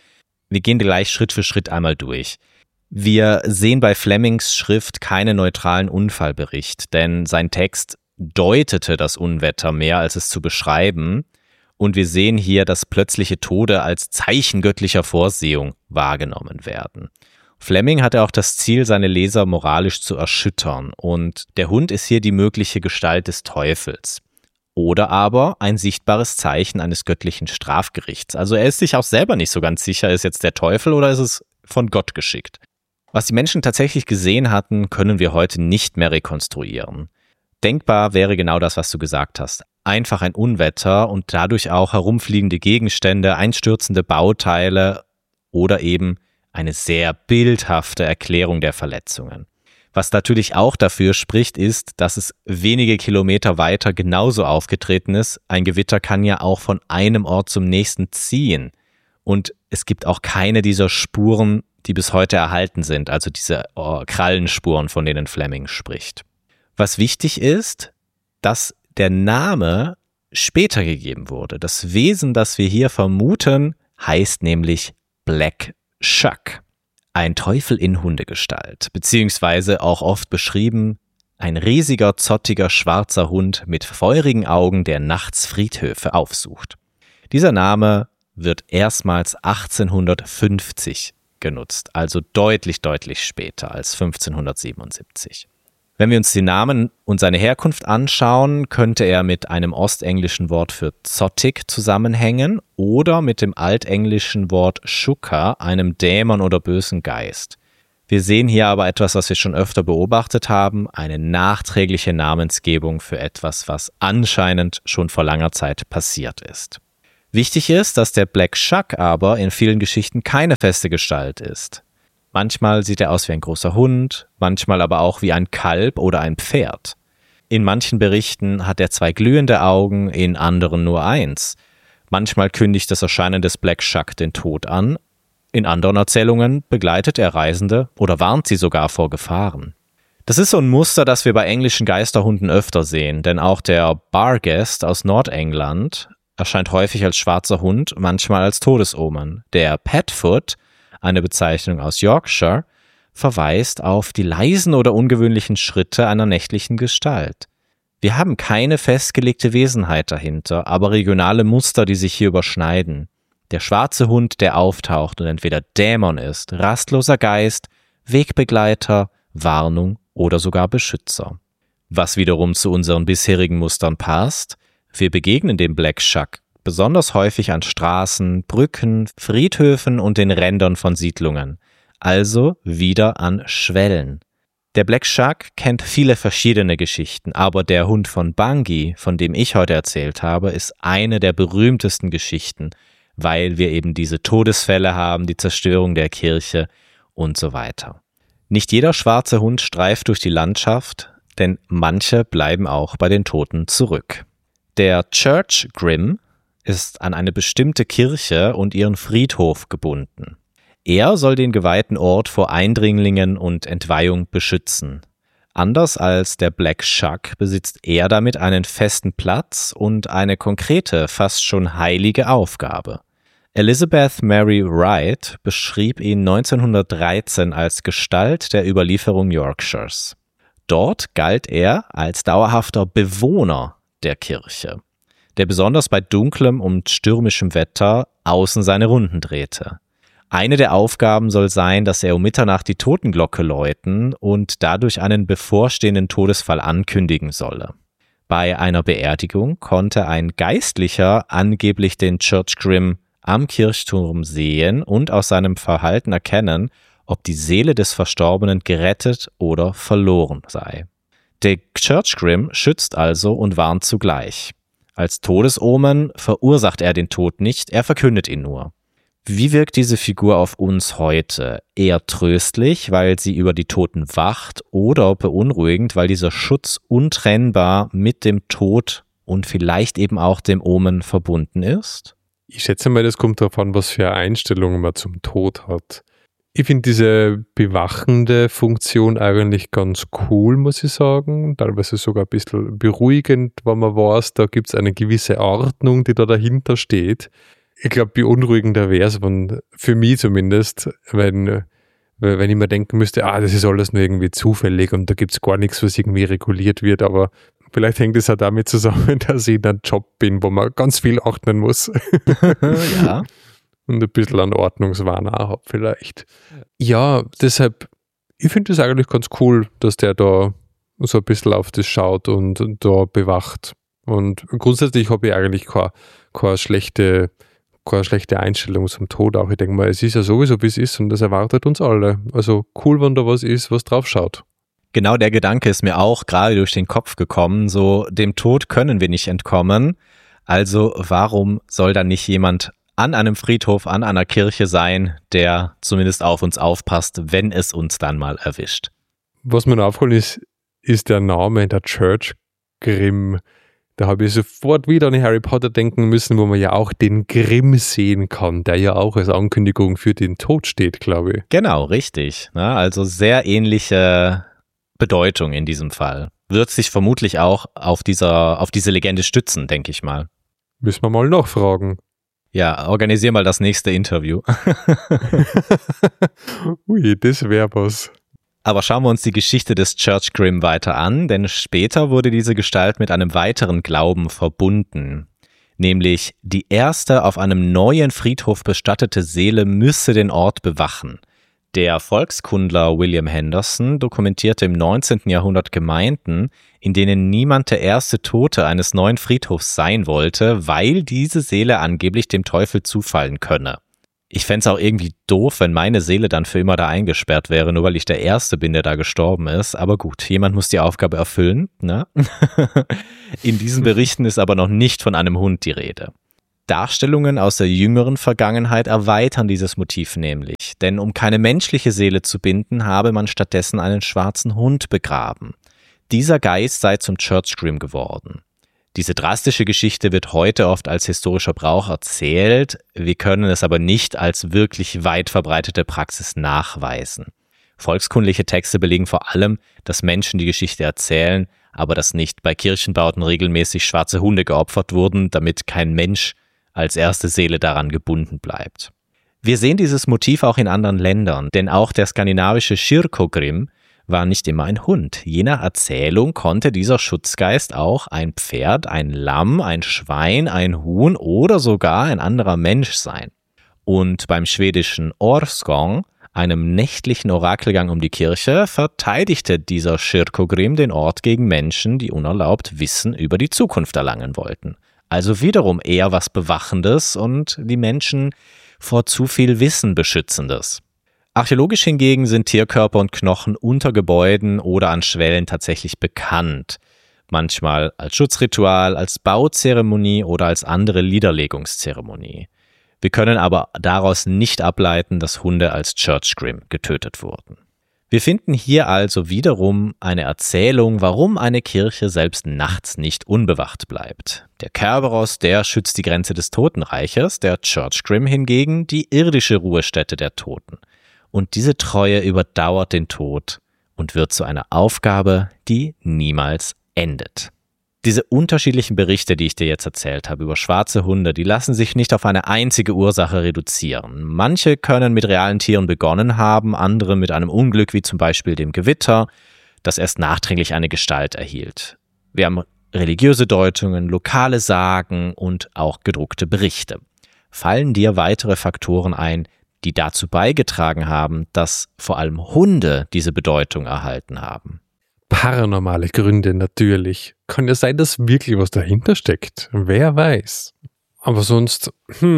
Wir gehen gleich Schritt für Schritt einmal durch. Wir sehen bei Flemings Schrift keinen neutralen Unfallbericht, denn sein Text deutete das Unwetter mehr, als es zu beschreiben. Und wir sehen hier, dass plötzliche Tode als Zeichen göttlicher Vorsehung wahrgenommen werden. Fleming hatte auch das Ziel, seine Leser moralisch zu erschüttern. Und der Hund ist hier die mögliche Gestalt des Teufels. Oder aber ein sichtbares Zeichen eines göttlichen Strafgerichts. Also er ist sich auch selber nicht so ganz sicher, ist jetzt der Teufel oder ist es von Gott geschickt. Was die Menschen tatsächlich gesehen hatten, können wir heute nicht mehr rekonstruieren. Denkbar wäre genau das, was du gesagt hast. Einfach ein Unwetter und dadurch auch herumfliegende Gegenstände, einstürzende Bauteile oder eben eine sehr bildhafte Erklärung der Verletzungen. Was natürlich auch dafür spricht, ist, dass es wenige Kilometer weiter genauso aufgetreten ist. Ein Gewitter kann ja auch von einem Ort zum nächsten ziehen. Und es gibt auch keine dieser Spuren, die bis heute erhalten sind, also diese Krallenspuren, von denen Fleming spricht. Was wichtig ist, dass der Name später gegeben wurde. Das Wesen, das wir hier vermuten, heißt nämlich Black Shuck. Ein Teufel in Hundegestalt, beziehungsweise auch oft beschrieben, ein riesiger, zottiger, schwarzer Hund mit feurigen Augen, der nachts Friedhöfe aufsucht. Dieser Name wird erstmals 1850 genutzt, also deutlich später als 1577. Wenn wir uns den Namen und seine Herkunft anschauen, könnte er mit einem ostenglischen Wort für zottig zusammenhängen oder mit dem altenglischen Wort Shukka, einem Dämon oder bösen Geist. Wir sehen hier aber etwas, was wir schon öfter beobachtet haben, eine nachträgliche Namensgebung für etwas, was anscheinend schon vor langer Zeit passiert ist. Wichtig ist, dass der Black Shuck aber in vielen Geschichten keine feste Gestalt ist. Manchmal sieht er aus wie ein großer Hund, manchmal aber auch wie ein Kalb oder ein Pferd. In manchen Berichten hat er 2 glühende Augen, in anderen nur 1. Manchmal kündigt das Erscheinen des Black Shuck den Tod an, in anderen Erzählungen begleitet er Reisende oder warnt sie sogar vor Gefahren. Das ist so ein Muster, das wir bei englischen Geisterhunden öfter sehen, denn auch der Barghest aus Nordengland erscheint häufig als schwarzer Hund, manchmal als Todesomen. Der Padfoot, eine Bezeichnung aus Yorkshire, verweist auf die leisen oder ungewöhnlichen Schritte einer nächtlichen Gestalt. Wir haben keine festgelegte Wesenheit dahinter, aber regionale Muster, die sich hier überschneiden. Der schwarze Hund, der auftaucht und entweder Dämon ist, rastloser Geist, Wegbegleiter, Warnung oder sogar Beschützer. Was wiederum zu unseren bisherigen Mustern passt, wir begegnen dem Black Shuck besonders häufig an Straßen, Brücken, Friedhöfen und den Rändern von Siedlungen, also wieder an Schwellen. Der Black Shuck kennt viele verschiedene Geschichten, aber der Hund von Bangui, von dem ich heute erzählt habe, ist eine der berühmtesten Geschichten, weil wir eben diese Todesfälle haben, die Zerstörung der Kirche und so weiter. Nicht jeder schwarze Hund streift durch die Landschaft, denn manche bleiben auch bei den Toten zurück. Der Church Grim ist an eine bestimmte Kirche und ihren Friedhof gebunden. Er soll den geweihten Ort vor Eindringlingen und Entweihung beschützen. Anders als der Black Shuck besitzt er damit einen festen Platz und eine konkrete, fast schon heilige Aufgabe. Elizabeth Mary Wright beschrieb ihn 1913 als Gestalt der Überlieferung Yorkshires. Dort galt er als dauerhafter Bewohner der Kirche, der besonders bei dunklem und stürmischem Wetter außen seine Runden drehte. Eine der Aufgaben soll sein, dass er um Mitternacht die Totenglocke läuten und dadurch einen bevorstehenden Todesfall ankündigen solle. Bei einer Beerdigung konnte ein Geistlicher angeblich den Church Grim am Kirchturm sehen und aus seinem Verhalten erkennen, ob die Seele des Verstorbenen gerettet oder verloren sei. Der Church Grim schützt also und warnt zugleich. Als Todesomen verursacht er den Tod nicht, er verkündet ihn nur. Wie wirkt diese Figur auf uns heute? Eher tröstlich, weil sie über die Toten wacht, oder beunruhigend, weil dieser Schutz untrennbar mit dem Tod und vielleicht eben auch dem Omen verbunden ist? Ich schätze mal, das kommt darauf an, was für Einstellungen man zum Tod hat. Ich finde diese bewachende Funktion eigentlich ganz cool, muss ich sagen. Teilweise sogar ein bisschen beruhigend, wenn man weiß, da gibt es eine gewisse Ordnung, die da dahinter steht. ich glaube, beunruhigender wäre es, für mich zumindest, wenn ich mir denken müsste, das ist alles nur irgendwie zufällig und da gibt es gar nichts, was irgendwie reguliert wird, aber vielleicht hängt es auch damit zusammen, dass ich in einem Job bin, wo man ganz viel achten muss. Ja. Und ein bisschen an Ordnungswahn auch habe vielleicht. Ja, deshalb, ich finde es eigentlich ganz cool, dass der da so ein bisschen auf das schaut und da bewacht. Und grundsätzlich habe ich eigentlich keine schlechte Einstellung zum Tod auch. Ich denke mal, es ist ja sowieso, wie es ist und das erwartet uns alle. Also cool, wenn da was ist, was drauf schaut. Genau der Gedanke ist mir auch gerade durch den Kopf gekommen, so dem Tod können wir nicht entkommen. Also warum soll dann nicht jemand an einem Friedhof, an einer Kirche sein, der zumindest auf uns aufpasst, wenn es uns dann mal erwischt? Was mir noch aufgefallen ist der Name, der Church Grimm. Da habe ich sofort wieder an Harry Potter denken müssen, wo man ja auch den Grimm sehen kann, der ja auch als Ankündigung für den Tod steht, glaube ich. Genau, richtig. Also sehr ähnliche Bedeutung in diesem Fall. Wird sich vermutlich auch auf diese Legende stützen, denke ich mal. Müssen wir mal nachfragen. Ja, organisier mal das nächste Interview. Ui, das wäre was. Aber schauen wir uns die Geschichte des Church Grimm weiter an, denn später wurde diese Gestalt mit einem weiteren Glauben verbunden. Nämlich, die erste auf einem neuen Friedhof bestattete Seele müsse den Ort bewachen. Der Volkskundler William Henderson dokumentierte im 19. Jahrhundert Gemeinden, in denen niemand der erste Tote eines neuen Friedhofs sein wollte, weil diese Seele angeblich dem Teufel zufallen könne. Ich fände es auch irgendwie doof, wenn meine Seele dann für immer da eingesperrt wäre, nur weil ich der Erste bin, der da gestorben ist. Aber gut, jemand muss die Aufgabe erfüllen, ne? In diesen Berichten ist aber noch nicht von einem Hund die Rede. Darstellungen aus der jüngeren Vergangenheit erweitern dieses Motiv nämlich, denn um keine menschliche Seele zu binden, habe man stattdessen einen schwarzen Hund begraben. Dieser Geist sei zum Church Grimm geworden. Diese drastische Geschichte wird heute oft als historischer Brauch erzählt, wir können es aber nicht als wirklich weit verbreitete Praxis nachweisen. Volkskundliche Texte belegen vor allem, dass Menschen die Geschichte erzählen, aber dass nicht bei Kirchenbauten regelmäßig schwarze Hunde geopfert wurden, damit kein Mensch als erste Seele daran gebunden bleibt. Wir sehen dieses Motiv auch in anderen Ländern, denn auch der skandinavische Kirkogrim war nicht immer ein Hund. Je nach Erzählung konnte dieser Schutzgeist auch ein Pferd, ein Lamm, ein Schwein, ein Huhn oder sogar ein anderer Mensch sein. Und beim schwedischen Orsgång, einem nächtlichen Orakelgang um die Kirche, verteidigte dieser Kirkogrim den Ort gegen Menschen, die unerlaubt Wissen über die Zukunft erlangen wollten. Also wiederum eher was Bewachendes und die Menschen vor zu viel Wissen Beschützendes. Archäologisch hingegen sind Tierkörper und Knochen unter Gebäuden oder an Schwellen tatsächlich bekannt. Manchmal als Schutzritual, als Bauzeremonie oder als andere Liederlegungszeremonie. Wir können aber daraus nicht ableiten, dass Hunde als Church Grimm getötet wurden. Wir finden hier also wiederum eine Erzählung, warum eine Kirche selbst nachts nicht unbewacht bleibt. Der Kerberos, der schützt die Grenze des Totenreiches, der Church Grimm hingegen die irdische Ruhestätte der Toten. Und diese Treue überdauert den Tod und wird zu einer Aufgabe, die niemals endet. Diese unterschiedlichen Berichte, die ich dir jetzt erzählt habe über schwarze Hunde, die lassen sich nicht auf eine einzige Ursache reduzieren. Manche können mit realen Tieren begonnen haben, andere mit einem Unglück wie zum Beispiel dem Gewitter, das erst nachträglich eine Gestalt erhielt. Wir haben religiöse Deutungen, lokale Sagen und auch gedruckte Berichte. Fallen dir weitere Faktoren ein, die dazu beigetragen haben, dass vor allem Hunde diese Bedeutung erhalten haben? Paranormale Gründe natürlich. Kann ja sein, dass wirklich was dahinter steckt. Wer weiß. Aber sonst,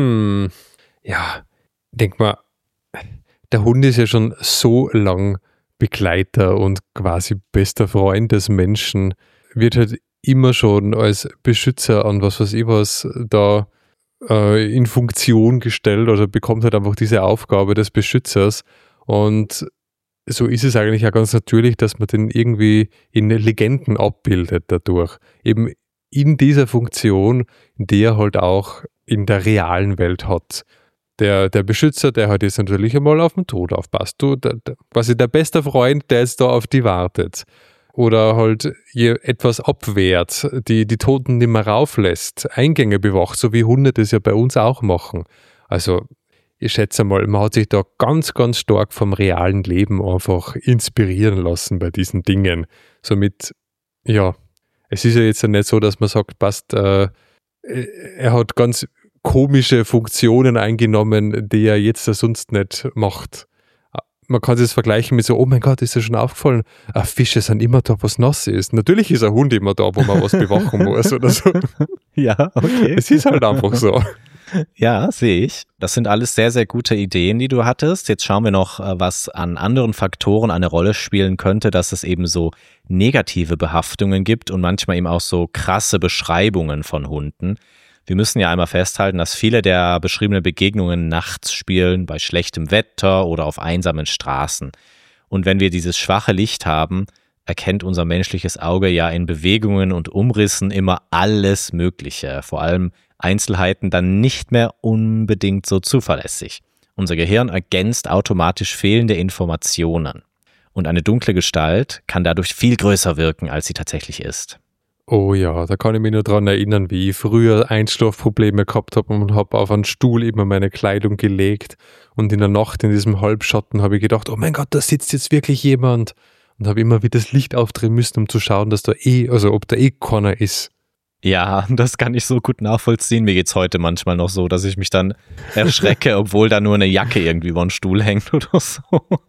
ja, denk mal, der Hund ist ja schon so lang Begleiter und quasi bester Freund des Menschen, wird halt immer schon als Beschützer an was weiß ich was da in Funktion gestellt oder bekommt halt einfach diese Aufgabe des Beschützers. Und so ist es eigentlich auch ganz natürlich, dass man den irgendwie in Legenden abbildet dadurch. Eben in dieser Funktion, die er halt auch in der realen Welt hat. Der Beschützer, der halt jetzt natürlich einmal auf den Tod aufpasst. Quasi der beste Freund, der jetzt da auf die wartet. oder halt etwas abwehrt, die Toten nicht mehr rauflässt, Eingänge bewacht, so wie Hunde das ja bei uns auch machen. Also ich schätze mal, man hat sich da ganz, ganz stark vom realen Leben einfach inspirieren lassen bei diesen Dingen. Somit, ja, es ist ja jetzt ja nicht so, dass man sagt, passt, er hat ganz komische Funktionen eingenommen, die er jetzt sonst nicht macht. Man kann es vergleichen mit so, oh mein Gott, ist dir schon aufgefallen, Fische sind immer da, was nass ist. Natürlich ist ein Hund immer da, wo man was bewachen muss oder so. Ja, okay. Es ist halt einfach so. Ja, sehe ich. Das sind alles sehr, sehr gute Ideen, die du hattest. Jetzt schauen wir noch, was an anderen Faktoren eine Rolle spielen könnte, dass es eben so negative Behaftungen gibt und manchmal eben auch so krasse Beschreibungen von Hunden. Wir müssen ja einmal festhalten, dass viele der beschriebenen Begegnungen nachts spielen, bei schlechtem Wetter oder auf einsamen Straßen. Und wenn wir dieses schwache Licht haben, erkennt unser menschliches Auge ja in Bewegungen und Umrissen immer alles Mögliche, vor allem Einzelheiten dann nicht mehr unbedingt so zuverlässig. Unser Gehirn ergänzt automatisch fehlende Informationen. Und eine dunkle Gestalt kann dadurch viel größer wirken, als sie tatsächlich ist. Oh ja, da kann ich mich nur daran erinnern, wie ich früher Einschlafprobleme gehabt habe und habe auf einen Stuhl immer meine Kleidung gelegt und in der Nacht in diesem Halbschatten habe ich gedacht, oh mein Gott, da sitzt jetzt wirklich jemand und habe immer wieder das Licht aufdrehen müssen, um zu schauen, dass da ob da keiner ist. Ja, das kann ich so gut nachvollziehen. Mir geht's heute manchmal noch so, dass ich mich dann erschrecke, obwohl da nur eine Jacke irgendwie über den Stuhl hängt oder so.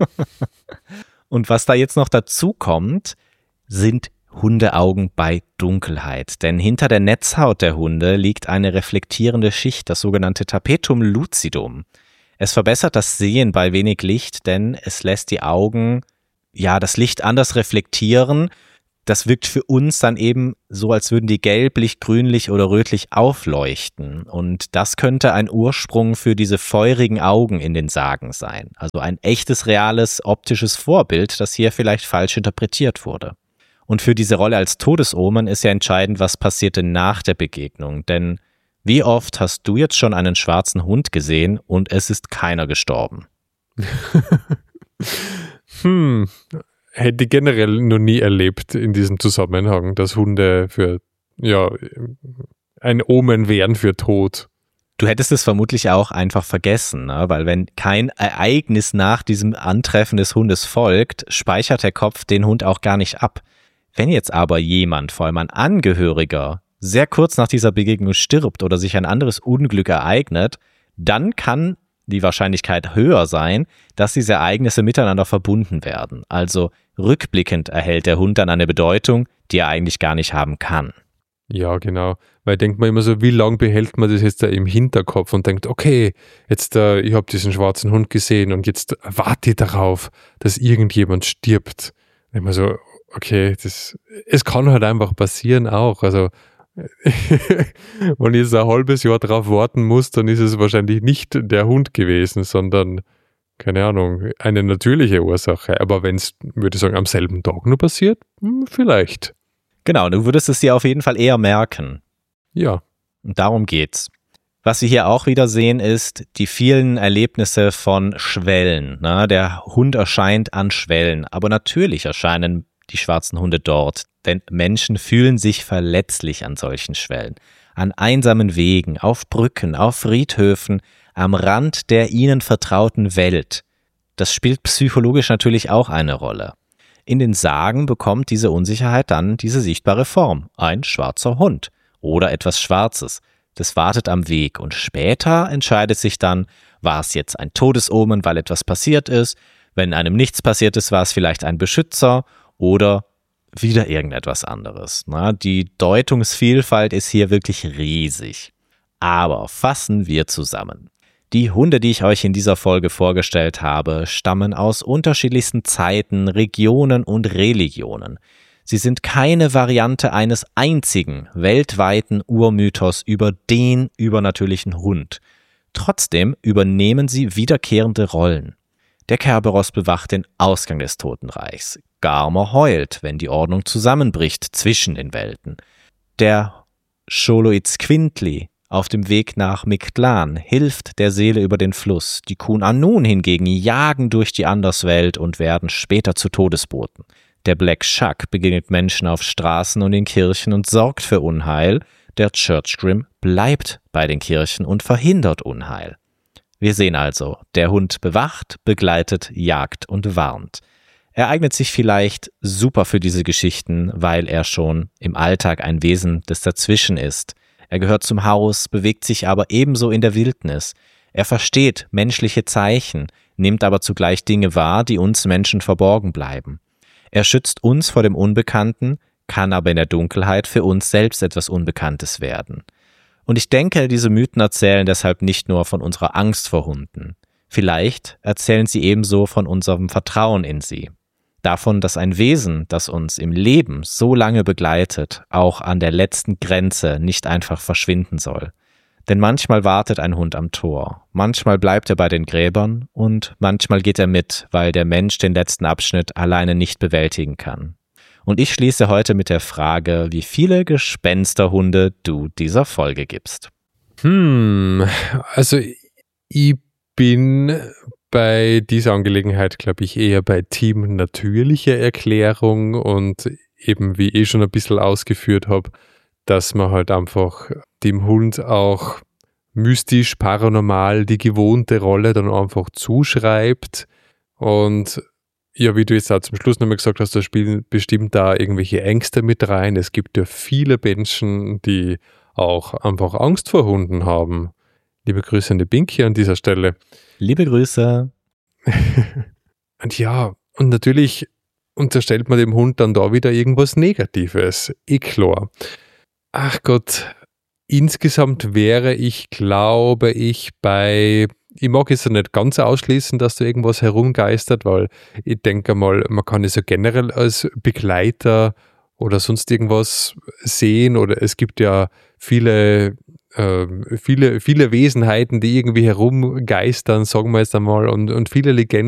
Und was da jetzt noch dazu kommt, sind Hundeaugen bei Dunkelheit. Denn hinter der Netzhaut der Hunde liegt eine reflektierende Schicht, das sogenannte Tapetum lucidum. Es verbessert das Sehen bei wenig Licht, denn es lässt die Augen, das Licht anders reflektieren. Das wirkt für uns dann eben so, als würden die gelblich, grünlich oder rötlich aufleuchten. Und das könnte ein Ursprung für diese feurigen Augen in den Sagen sein. Also ein echtes, reales, optisches Vorbild, das hier vielleicht falsch interpretiert wurde. Und für diese Rolle als Todesomen ist ja entscheidend, was passierte nach der Begegnung. Denn wie oft hast du jetzt schon einen schwarzen Hund gesehen und es ist keiner gestorben? Hätte ich generell noch nie erlebt in diesem Zusammenhang, dass Hunde ein Omen wären für Tod. Du hättest es vermutlich auch einfach vergessen, ne? Weil wenn kein Ereignis nach diesem Antreffen des Hundes folgt, speichert der Kopf den Hund auch gar nicht ab. Wenn jetzt aber jemand, vor allem ein Angehöriger, sehr kurz nach dieser Begegnung stirbt oder sich ein anderes Unglück ereignet, dann kann die Wahrscheinlichkeit höher sein, dass diese Ereignisse miteinander verbunden werden. Also rückblickend erhält der Hund dann eine Bedeutung, die er eigentlich gar nicht haben kann. Ja, genau. Weil denkt man immer so, wie lange behält man das jetzt da im Hinterkopf und denkt, okay, jetzt ich habe diesen schwarzen Hund gesehen und jetzt warte ich darauf, dass irgendjemand stirbt. Immer so, okay, es kann halt einfach passieren auch. Also wenn ich jetzt ein halbes Jahr drauf warten muss, dann ist es wahrscheinlich nicht der Hund gewesen, sondern, keine Ahnung, eine natürliche Ursache. Aber wenn es, würde ich sagen, am selben Tag nur passiert, vielleicht. Genau, du würdest es dir auf jeden Fall eher merken. Ja. Und darum geht's. Was wir hier auch wieder sehen, ist die vielen Erlebnisse von Schwellen. Na, der Hund erscheint an Schwellen, aber natürlich erscheinen die schwarzen Hunde dort, denn Menschen fühlen sich verletzlich an solchen Schwellen. An einsamen Wegen, auf Brücken, auf Friedhöfen, am Rand der ihnen vertrauten Welt. Das spielt psychologisch natürlich auch eine Rolle. In den Sagen bekommt diese Unsicherheit dann diese sichtbare Form, ein schwarzer Hund oder etwas Schwarzes. Das wartet am Weg und später entscheidet sich dann, war es jetzt ein Todesomen, weil etwas passiert ist, wenn einem nichts passiert ist, war es vielleicht ein Beschützer oder wieder irgendetwas anderes. Na, die Deutungsvielfalt ist hier wirklich riesig. Aber fassen wir zusammen. Die Hunde, die ich euch in dieser Folge vorgestellt habe, stammen aus unterschiedlichsten Zeiten, Regionen und Religionen. Sie sind keine Variante eines einzigen weltweiten Urmythos über den übernatürlichen Hund. Trotzdem übernehmen sie wiederkehrende Rollen. Der Kerberos bewacht den Ausgang des Totenreichs. Garmer heult, wenn die Ordnung zusammenbricht zwischen den Welten. Der Xoloitzcuintli auf dem Weg nach Mictlan hilft der Seele über den Fluss. Die Kun Anun hingegen jagen durch die Anderswelt und werden später zu Todesboten. Der Black Shuck begegnet Menschen auf Straßen und in Kirchen und sorgt für Unheil. Der Church Grim bleibt bei den Kirchen und verhindert Unheil. Wir sehen also, der Hund bewacht, begleitet, jagt und warnt. Er eignet sich vielleicht super für diese Geschichten, weil er schon im Alltag ein Wesen, das dazwischen ist. Er gehört zum Haus, bewegt sich aber ebenso in der Wildnis. Er versteht menschliche Zeichen, nimmt aber zugleich Dinge wahr, die uns Menschen verborgen bleiben. Er schützt uns vor dem Unbekannten, kann aber in der Dunkelheit für uns selbst etwas Unbekanntes werden. Und ich denke, diese Mythen erzählen deshalb nicht nur von unserer Angst vor Hunden. Vielleicht erzählen sie ebenso von unserem Vertrauen in sie. Davon, dass ein Wesen, das uns im Leben so lange begleitet, auch an der letzten Grenze nicht einfach verschwinden soll. Denn manchmal wartet ein Hund am Tor, manchmal bleibt er bei den Gräbern und manchmal geht er mit, weil der Mensch den letzten Abschnitt alleine nicht bewältigen kann. Und ich schließe heute mit der Frage, wie viele Gespensterhunde du dieser Folge gibst. Also ich bin bei dieser Angelegenheit, glaube ich, eher bei Team natürliche Erklärung und eben, wie ich schon ein bisschen ausgeführt habe, dass man halt einfach dem Hund auch mystisch, paranormal die gewohnte Rolle dann einfach zuschreibt. Und ja, wie du jetzt auch zum Schluss nochmal gesagt hast, da spielen bestimmt da irgendwelche Ängste mit rein. Es gibt ja viele Menschen, die auch einfach Angst vor Hunden haben. Liebe Grüße an die Binky an dieser Stelle. Liebe Grüße. Und ja, und natürlich unterstellt man dem Hund dann da wieder irgendwas Negatives. Klar. Ach Gott, insgesamt wäre ich, glaube ich, ich mag es ja nicht ganz ausschließen, dass da irgendwas herumgeistert, weil ich denke mal, man kann es ja generell als Begleiter oder sonst irgendwas sehen, oder es gibt ja viele Wesenheiten, die irgendwie herumgeistern, sagen wir jetzt einmal, und viele Legenden